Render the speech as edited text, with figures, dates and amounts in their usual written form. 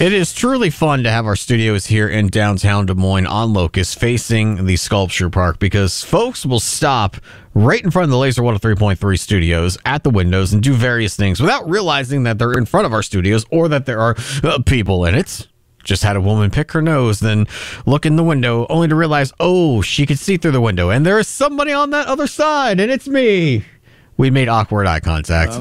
It is truly fun to have our studios here in downtown Des Moines on Locust facing the sculpture park because folks will stop right in front of the Laser 103.3 studios at the windows and do various things without realizing that they're in front of our studios or that there are people in it. Just had a woman pick her nose, then look in the window only to realize, oh, she could see through the window and there is somebody on that other side and it's me. We made awkward eye contact.